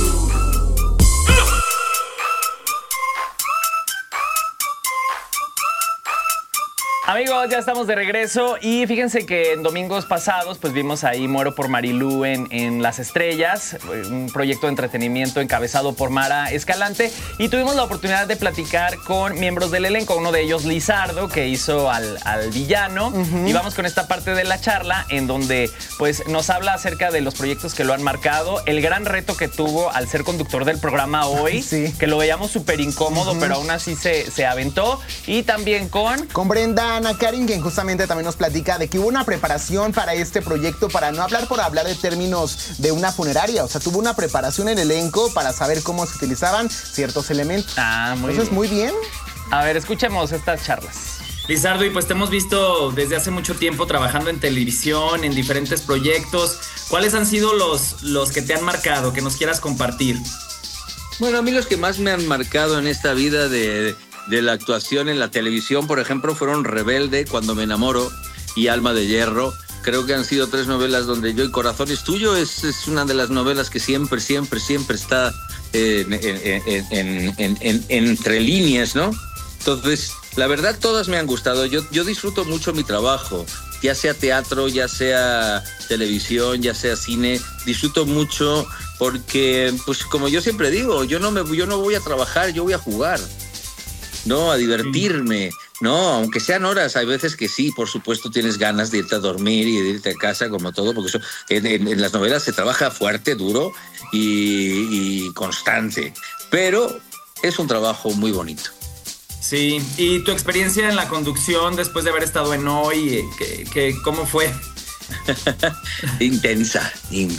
Speaker 1: Amigos, ya estamos de regreso y fíjense que en domingos pasados pues vimos ahí Muero por Marilú en Las Estrellas, un proyecto de entretenimiento encabezado por Mara Escalante, y tuvimos la oportunidad de platicar con miembros del elenco, uno de ellos Lizardo, que hizo al villano, y vamos con esta parte de la charla en donde pues nos habla acerca de los proyectos que lo han marcado, el gran reto que tuvo al ser conductor del programa hoy, sí, que lo veíamos súper incómodo, pero aún así se aventó, y también con
Speaker 2: Brenda Ana Karin, quien justamente también nos platica de que hubo una preparación para este proyecto, para no hablar por hablar de términos de una funeraria. O sea, tuvo una preparación en el elenco para saber cómo se utilizaban ciertos elementos. Entonces, muy bien.
Speaker 1: A ver, escuchemos estas charlas. Lizardo, y pues te hemos visto desde hace mucho tiempo trabajando en televisión, en diferentes proyectos. ¿Cuáles han sido los que te han marcado, que nos quieras compartir?
Speaker 7: Bueno, a mí los que más me han marcado en esta vida de la actuación en la televisión, por ejemplo, fueron Rebelde, Cuando me enamoro y Alma de hierro. Creo que han sido 3 novelas donde yo, y Corazón es tuyo, es una de las novelas que siempre está entre líneas, ¿no? Entonces, la verdad, todas me han gustado. Yo disfruto mucho mi trabajo, ya sea teatro, ya sea televisión, ya sea cine. Disfruto mucho porque, pues como yo siempre digo, yo no voy a trabajar, yo voy a jugar. No, a divertirme, no, aunque sean horas, hay veces que sí, por supuesto tienes ganas de irte a dormir y de irte a casa como todo, porque eso, en las novelas se trabaja fuerte, duro y constante, pero es un trabajo muy bonito.
Speaker 1: Sí, y tu experiencia en la conducción después de haber estado en Hoy, ¿cómo fue?
Speaker 7: Intensa,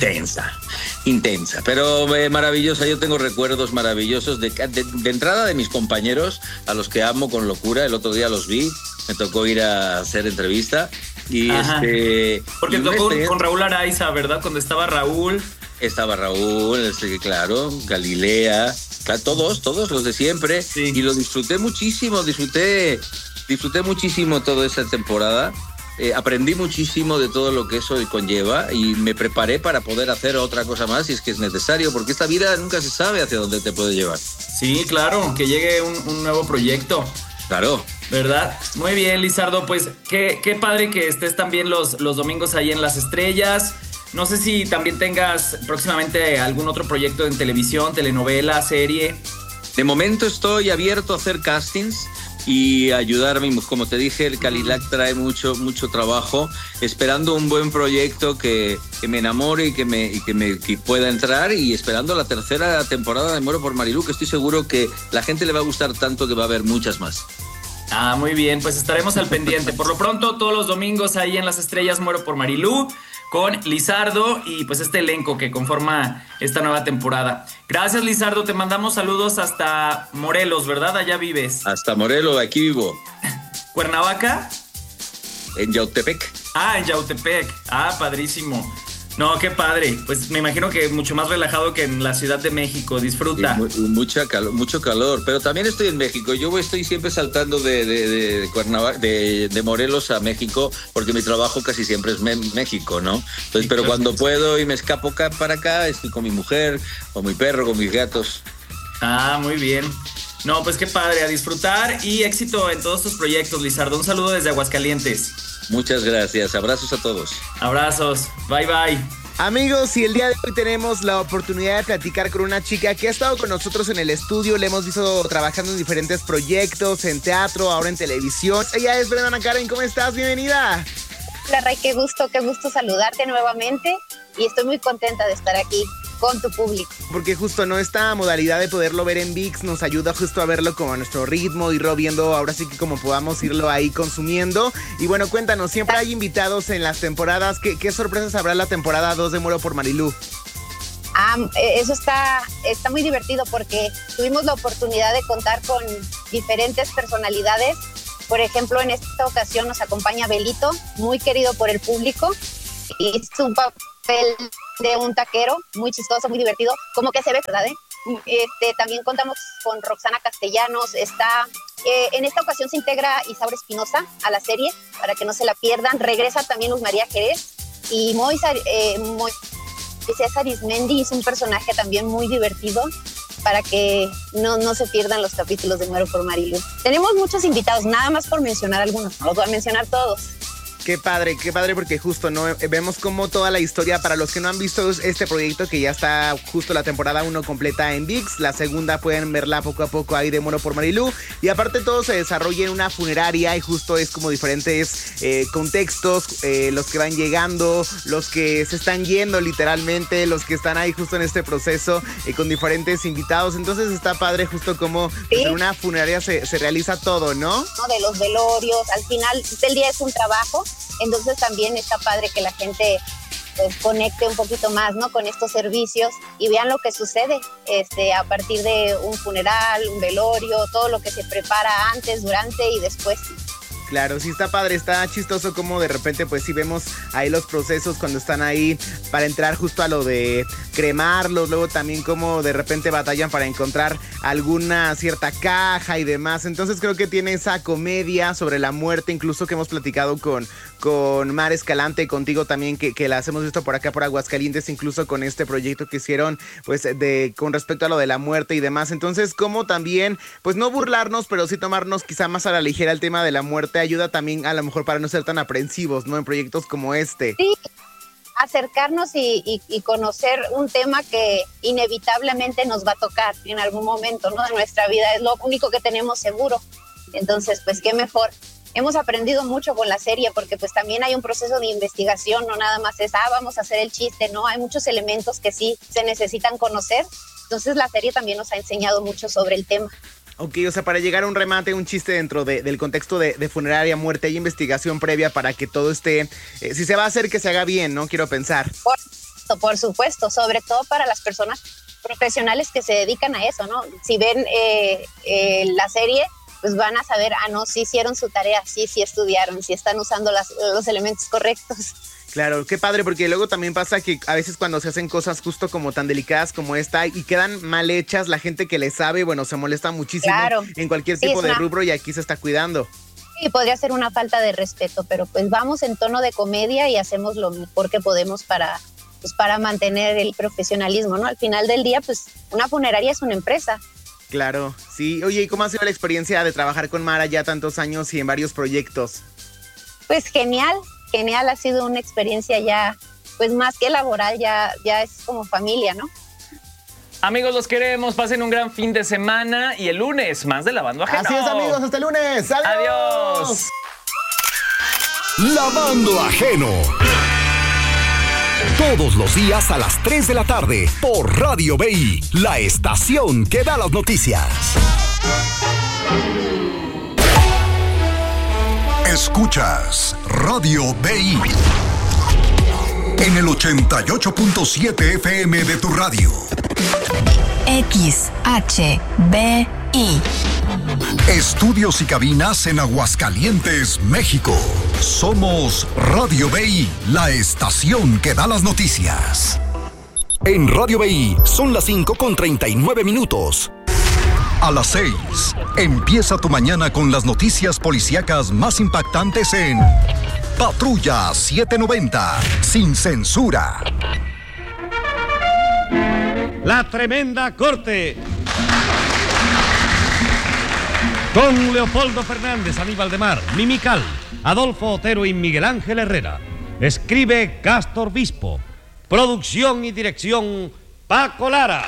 Speaker 7: pero maravillosa. Yo tengo recuerdos maravillosos de entrada de mis compañeros, a los que amo con locura. El otro día los vi, me tocó ir a hacer entrevista y
Speaker 1: porque tocó con Raúl Araiza, ¿verdad? Cuando estaba Raúl,
Speaker 7: claro, Galilea, claro, todos los de siempre, sí. Y lo disfruté muchísimo toda esa temporada. Aprendí muchísimo de todo lo que eso conlleva y me preparé para poder hacer otra cosa más si es que es necesario, porque esta vida nunca se sabe hacia dónde te puede llevar.
Speaker 1: Sí, claro, que llegue un nuevo proyecto.
Speaker 7: Claro.
Speaker 1: ¿Verdad? Muy bien, Lizardo, pues qué padre que estés también los domingos ahí en Las Estrellas. No sé si también tengas próximamente algún otro proyecto en televisión, telenovela, serie.
Speaker 7: De momento estoy abierto a hacer castings y ayudarme, como te dije, el Cadillac trae mucho trabajo, esperando un buen proyecto que me enamore y que pueda entrar, y esperando la 3ª temporada de Muero por Marilú, que estoy seguro que la gente le va a gustar tanto que va a haber muchas más.
Speaker 1: Ah, muy bien, pues estaremos al pendiente. Por lo pronto, todos los domingos ahí en Las Estrellas Muero por Marilú, con Lizardo y pues este elenco que conforma esta nueva temporada. Gracias, Lizardo, te mandamos saludos hasta Morelos, ¿verdad? Allá vives.
Speaker 11: Hasta Morelos, aquí vivo.
Speaker 1: ¿Cuernavaca?
Speaker 11: En Yautepec.
Speaker 1: Ah, en Yautepec. Ah, padrísimo. No, qué padre. Pues me imagino que mucho más relajado que en la Ciudad de México. Disfruta.
Speaker 11: Mucho calor. Pero también estoy en México. Yo estoy siempre saltando de Cuernavaca, de Morelos a México, porque mi trabajo casi siempre es México, ¿no? Entonces, pero cuando puedo y me escapo para acá, estoy con mi mujer, con mi perro, con mis gatos.
Speaker 1: Ah, muy bien. No, pues qué padre. A disfrutar y éxito en todos tus proyectos, Lizardo. Un saludo desde Aguascalientes.
Speaker 11: Muchas gracias. Abrazos a todos.
Speaker 1: Abrazos. Bye, bye.
Speaker 2: Amigos, y el día de hoy tenemos la oportunidad de platicar con una chica que ha estado con nosotros en el estudio. Le hemos visto trabajando en diferentes proyectos, en teatro, ahora en televisión. Ella es Brendana Karen. ¿Cómo estás? Bienvenida.
Speaker 12: Hola, Ray, qué gusto saludarte nuevamente y estoy muy contenta de estar aquí con tu público.
Speaker 2: Porque justo esta modalidad de poderlo ver en ViX nos ayuda justo a verlo como a nuestro ritmo, irlo viendo ahora sí que como podamos irlo ahí consumiendo. Y bueno, cuéntanos, siempre hay invitados en las temporadas. ¿Qué sorpresas habrá en la temporada 2 de Muero por Marilú?
Speaker 12: Eso está muy divertido porque tuvimos la oportunidad de contar con diferentes personalidades. Por ejemplo, en esta ocasión nos acompaña Belito, muy querido por el público, y es un papel de un taquero, muy chistoso, muy divertido, como que se ve, ¿verdad? También contamos con Roxana Castellanos, en esta ocasión se integra Isaura Espinosa a la serie, para que no se la pierdan. Regresa también Luz María Jerez, y César Ismendi es un personaje también muy divertido, para que no se pierdan los capítulos de Muero por Marilú. Tenemos muchos invitados, nada más por mencionar algunos, no los voy a mencionar todos.
Speaker 2: Qué padre, porque justo vemos como toda la historia, para los que no han visto este proyecto, que ya está justo la temporada 1 completa en ViX, la segunda pueden verla poco a poco ahí de Muero por Marilú, y aparte todo se desarrolla en una funeraria y justo es como diferentes contextos, los que van llegando, los que se están yendo literalmente, los que están ahí justo en este proceso con diferentes invitados. Entonces está padre justo como pues, en una funeraria se realiza todo, ¿no?
Speaker 12: De los velorios, al final del día es un trabajo. Entonces también está padre que la gente pues conecte un poquito más, ¿no? Con estos servicios y vean lo que sucede a partir de un funeral, un velorio, todo lo que se prepara antes, durante y después.
Speaker 2: Claro, sí está padre, está chistoso como de repente pues sí vemos ahí los procesos cuando están ahí para entrar justo a lo de cremarlos, luego también como de repente batallan para encontrar alguna cierta caja y demás. Entonces creo que tiene esa comedia sobre la muerte, incluso que hemos platicado con Mar Escalante, contigo también, que las hemos visto por acá por Aguascalientes, incluso con este proyecto que hicieron pues con respecto a lo de la muerte y demás. Entonces como también pues no burlarnos, pero sí tomarnos quizá más a la ligera el tema de la muerte ayuda también a lo mejor para no ser tan aprensivos, ¿no? En proyectos como este.
Speaker 12: Sí, acercarnos y conocer un tema que inevitablemente nos va a tocar en algún momento, ¿no? De nuestra vida, es lo único que tenemos seguro. Entonces, pues qué mejor. Hemos aprendido mucho con la serie porque pues también hay un proceso de investigación, no nada más es, vamos a hacer el chiste, ¿no? Hay muchos elementos que sí se necesitan conocer. Entonces la serie también nos ha enseñado mucho sobre el tema.
Speaker 2: Ok, o sea, para llegar a un remate, un chiste dentro del contexto de funeraria, muerte, hay investigación previa para que todo esté, si se va a hacer, que se haga bien, ¿no? Quiero pensar.
Speaker 12: Por supuesto, sobre todo para las personas profesionales que se dedican a eso, ¿no? Si ven la serie, pues van a saber, no, sí hicieron su tarea, sí estudiaron, sí están usando los elementos correctos.
Speaker 2: Claro, qué padre, porque luego también pasa que a veces cuando se hacen cosas justo como tan delicadas como esta y quedan mal hechas, la gente que le sabe, bueno, se molesta muchísimo en cualquier tipo de rubro y aquí se está cuidando.
Speaker 12: Sí, podría ser una falta de respeto, pero pues vamos en tono de comedia y hacemos lo mejor que podemos para mantener el profesionalismo, ¿no? Al final del día, pues una funeraria es una empresa.
Speaker 2: Claro, sí. Oye, ¿y cómo ha sido la experiencia de trabajar con Mara ya tantos años y en varios proyectos?
Speaker 12: Pues genial, ha sido una experiencia ya, pues más que laboral, ya es como familia, ¿no?
Speaker 1: Amigos, los queremos, pasen un gran fin de semana y el lunes más de Lavando Ajeno.
Speaker 2: Así es, amigos, hasta el lunes. ¡Adiós!
Speaker 5: Lavando Ajeno. Todos los días a las 3 de la tarde por Radio BI, la estación que da las noticias. Escuchas Radio BI en el 88.7 FM de tu radio.
Speaker 13: XHBI.
Speaker 5: Estudios y cabinas en Aguascalientes, México. Somos Radio BI, la estación que da las noticias. En Radio BI son las 5:39. A las 6, empieza tu mañana con las noticias policíacas más impactantes en Patrulla 790, sin censura.
Speaker 14: La Tremenda Corte. Con Leopoldo Fernández, Aníbal de Mar, Mimical, Adolfo Otero y Miguel Ángel Herrera. Escribe Castor Bispo. Producción y dirección Paco Lara.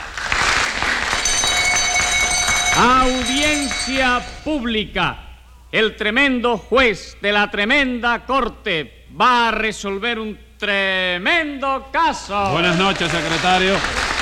Speaker 15: Audiencia pública. El tremendo juez de la tremenda corte va a resolver un tremendo caso.
Speaker 16: Buenas noches, secretario.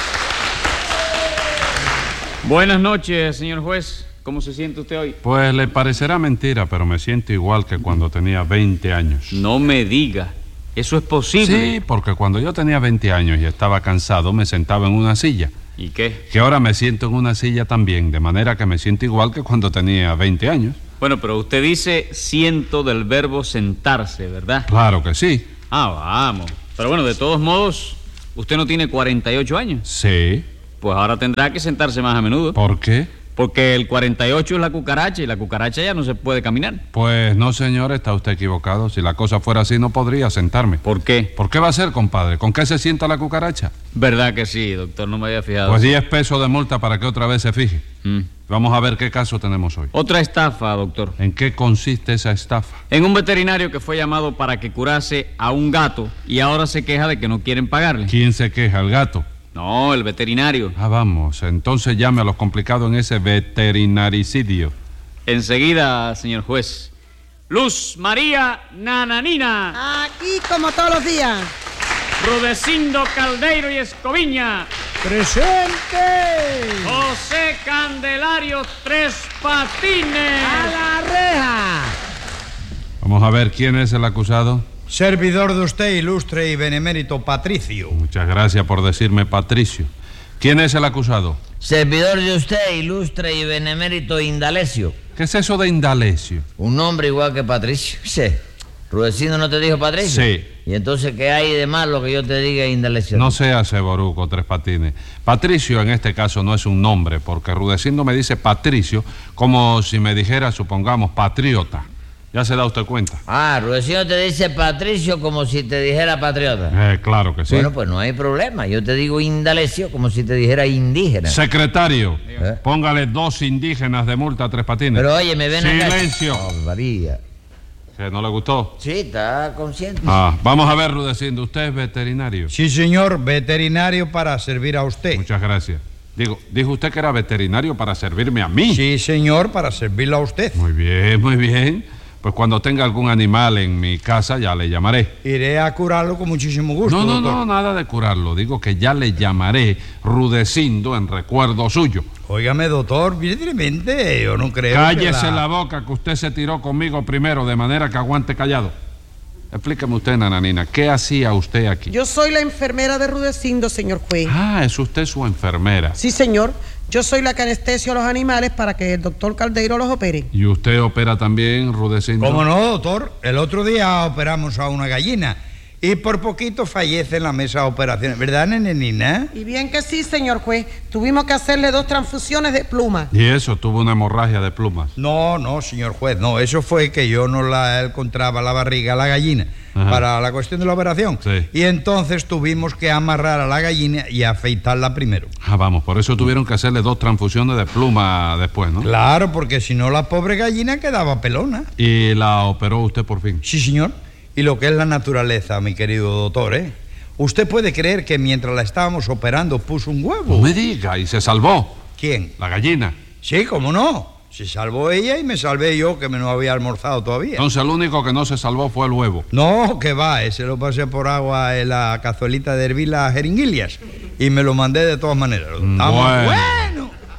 Speaker 15: Buenas noches, señor juez. ¿Cómo se siente usted hoy?
Speaker 16: Pues le parecerá mentira, pero me siento igual que cuando tenía 20 años.
Speaker 15: No me diga. ¿Eso es posible?
Speaker 16: Sí, porque cuando yo tenía 20 años y estaba cansado, me sentaba en una silla.
Speaker 15: ¿Y qué?
Speaker 16: Que ahora me siento en una silla también, de manera que me siento igual que cuando tenía 20 años.
Speaker 15: Bueno, pero usted dice siento del verbo sentarse, ¿verdad?
Speaker 16: Claro que sí.
Speaker 15: Vamos. Pero bueno, de todos modos, ¿usted no tiene 48 años?
Speaker 16: Sí.
Speaker 15: Pues ahora tendrá que sentarse más a menudo.
Speaker 16: ¿Por qué?
Speaker 15: Porque el 48 es la cucaracha y la cucaracha ya no se puede caminar.
Speaker 16: Pues no, señor, está usted equivocado. Si la cosa fuera así, no podría sentarme.
Speaker 15: ¿Por qué?
Speaker 16: ¿Por qué va a ser, compadre? ¿Con qué se sienta la cucaracha?
Speaker 15: ¿Verdad que sí, doctor? No me había fijado.
Speaker 16: Pues 10 pesos de multa para que otra vez se fije. Vamos a ver qué caso tenemos hoy.
Speaker 15: Otra estafa, doctor.
Speaker 16: ¿En qué consiste esa estafa?
Speaker 15: En un veterinario que fue llamado para que curase a un gato y ahora se queja de que no quieren pagarle.
Speaker 16: ¿Quién se queja? ¿El gato?
Speaker 15: No, el veterinario.
Speaker 16: Vamos, entonces llame a los complicados en ese veterinaricidio.
Speaker 15: Enseguida, señor juez. Luz María Nananina.
Speaker 17: Aquí como todos los días.
Speaker 15: Rudecindo Caldeiro y Escoviña.
Speaker 17: ¡Presente!
Speaker 15: José Candelario Tres Patines.
Speaker 17: ¡A la reja!
Speaker 16: Vamos a ver quién es el acusado.
Speaker 18: Servidor de usted, ilustre y benemérito Patricio.
Speaker 16: Muchas gracias por decirme Patricio. ¿Quién es el acusado?
Speaker 19: Servidor de usted, ilustre y benemérito Indalecio.
Speaker 16: ¿Qué es eso de Indalecio?
Speaker 19: Un nombre igual que Patricio. Sí. ¿Rudecindo no te dijo Patricio?
Speaker 16: Sí.
Speaker 19: ¿Y entonces qué hay de malo que yo te diga Indalecio?
Speaker 16: No seas boruco, Tres Patines. Patricio en este caso no es un nombre, porque Rudecindo me dice Patricio como si me dijera, supongamos, patriota. ¿Ya se da usted cuenta?
Speaker 19: Rudecindo te dice Patricio como si te dijera patriota.
Speaker 16: Claro que sí.
Speaker 19: Bueno, pues no hay problema. Yo te digo Indalecio como si te dijera indígena.
Speaker 16: Secretario, póngale 2 indígenas de multa a Tres Patines.
Speaker 19: Pero oye, me ven acá.
Speaker 16: ¡Silencio!
Speaker 19: María.
Speaker 16: ¿Que no le gustó?
Speaker 19: Sí, está consciente.
Speaker 16: Vamos a ver, Rudecindo, ¿usted es veterinario?
Speaker 18: Sí, señor, veterinario para servir a usted.
Speaker 16: Muchas gracias. Dijo usted que era veterinario para servirme a mí.
Speaker 18: Sí, señor, para servirlo a usted.
Speaker 16: Muy bien, muy bien. Pues cuando tenga algún animal en mi casa ya le llamaré.
Speaker 18: Iré a curarlo con muchísimo gusto, doctor.
Speaker 16: No, nada de curarlo. Digo que ya le llamaré Rudecindo en recuerdo suyo.
Speaker 18: Óigame, doctor, evidentemente yo no creo.
Speaker 16: Cállese la boca, que usted se tiró conmigo primero, de manera que aguante callado. Explíqueme usted, Nananina, ¿qué hacía usted aquí?
Speaker 17: Yo soy la enfermera de Rudecindo, señor juez.
Speaker 16: ¿Es usted su enfermera?
Speaker 17: Sí, señor. Yo soy la que anestesio a los animales para que el doctor Caldeiro los opere.
Speaker 16: ¿Y usted opera también, Rudecindo?
Speaker 18: ¿Cómo no, doctor? El otro día operamos a una gallina y por poquito fallece en la mesa de operaciones. ¿Verdad, nenenina?
Speaker 17: Y bien que sí, señor juez. Tuvimos que hacerle 2 transfusiones de pluma.
Speaker 16: ¿Y eso? ¿Tuvo una hemorragia de plumas?
Speaker 18: No, señor juez, no. Eso fue que yo no la encontraba la barriga a la gallina. Para la cuestión de la operación.
Speaker 16: Sí.
Speaker 18: Y entonces tuvimos que amarrar a la gallina y afeitarla primero.
Speaker 16: Vamos, por eso tuvieron que hacerle 2 transfusiones de pluma después, ¿no?
Speaker 18: Claro, porque si no la pobre gallina quedaba pelona.
Speaker 16: ¿Y la operó usted por fin?
Speaker 18: Sí, señor. Y lo que es la naturaleza, mi querido doctor, ¿Usted puede creer que mientras la estábamos operando puso un huevo?
Speaker 16: No me diga, ¿y se salvó?
Speaker 18: ¿Quién?
Speaker 16: La gallina.
Speaker 18: Sí, ¿cómo no? Se salvó ella y me salvé yo, que me no había almorzado todavía.
Speaker 16: Entonces el único que no se salvó fue el huevo.
Speaker 18: No, que va, ese lo pasé por agua en la cazuelita de hervir las jeringuillas y me lo mandé de todas maneras.
Speaker 16: Bueno.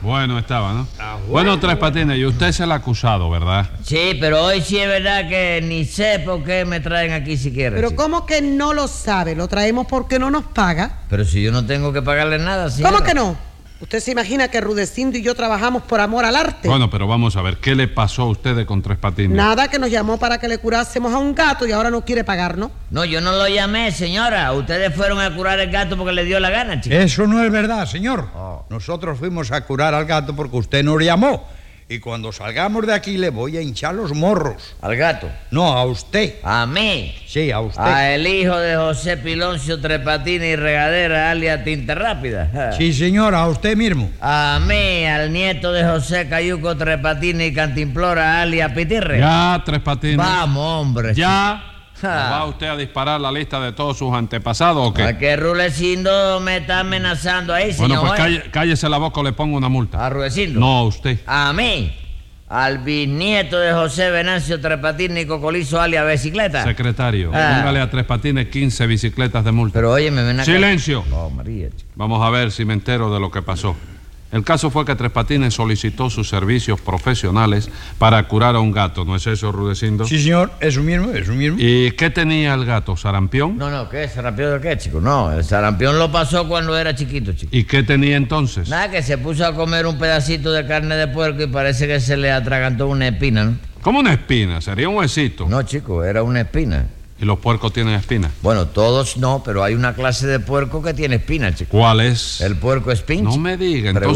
Speaker 16: Bueno estaba, ¿no? Bueno, Tres Patines, y usted es el acusado, ¿verdad?
Speaker 19: Sí, pero hoy sí es verdad que ni sé por qué me traen aquí siquiera.
Speaker 17: Pero
Speaker 19: chico.
Speaker 17: ¿cómo que no lo sabe? Lo traemos porque no nos paga.
Speaker 19: Pero si yo no tengo que pagarle nada, señora.
Speaker 17: ¿Cómo que no? ¿Usted se imagina que Rudecindo y yo trabajamos por amor al arte?
Speaker 16: Bueno, pero vamos a ver, ¿qué le pasó a ustedes con Tres Patines?
Speaker 17: Nada, que nos llamó para que le curásemos a un gato y ahora no quiere pagarnos.
Speaker 19: No, yo no lo llamé, señora. Ustedes fueron a curar el gato porque le dio la gana, chico.
Speaker 18: Eso no es verdad, señor. Nosotros fuimos a curar al gato porque usted nos llamó. Y cuando salgamos de aquí le voy a hinchar los morros.
Speaker 19: ¿Al gato?
Speaker 18: No, a usted.
Speaker 19: ¿A mí?
Speaker 18: Sí, a usted.
Speaker 19: A el hijo de José Piloncio Tres Patines y Regadera, alias Tinta Rápida.
Speaker 18: Sí, señor, a usted mismo.
Speaker 19: A mí, al nieto de José Cayuco Tres Patines y Cantimplora, alias Pitirre.
Speaker 16: Ya, Tres Patines.
Speaker 19: Vamos, hombre.
Speaker 16: Ya. ¿Va usted a disparar la lista de todos sus antepasados o qué?
Speaker 19: ¿A qué Rudecindo me está amenazando ahí, señor?
Speaker 16: Bueno, pues cállese la boca o le pongo una multa.
Speaker 19: ¿A Rudecindo?
Speaker 16: No, a usted.
Speaker 19: ¿A mí? Al bisnieto de José Venancio Tres Patines y Cocolizo, alias Bicicleta.
Speaker 16: Secretario, póngale a Tres Patines 15 bicicletas de multa.
Speaker 19: Pero oye, me ven acá.
Speaker 16: ¡Silencio!
Speaker 19: Oh, María, chico.
Speaker 16: Vamos a ver si me entero de lo que pasó. El caso fue que Tres Patines solicitó sus servicios profesionales para curar a un gato, ¿no es eso, Rudecindo?
Speaker 18: Sí, señor, eso mismo, eso mismo.
Speaker 16: ¿Y qué tenía el gato? ¿Sarampión?
Speaker 19: No, ¿qué? ¿Sarampión de qué, chico? No, el sarampión lo pasó cuando era chiquito, chico.
Speaker 16: ¿Y qué tenía entonces?
Speaker 19: Nada, que se puso a comer un pedacito de carne de puerco y parece que se le atragantó una espina, ¿no?
Speaker 16: ¿Cómo una espina? ¿Sería un huesito?
Speaker 19: No, chico, era una espina.
Speaker 16: ¿Y los puercos tienen espinas?
Speaker 19: Bueno, todos no, pero hay una clase de puerco que tiene espinas, chico.
Speaker 16: ¿Cuál es?
Speaker 19: El puerco espinche.
Speaker 16: No me diga, entonces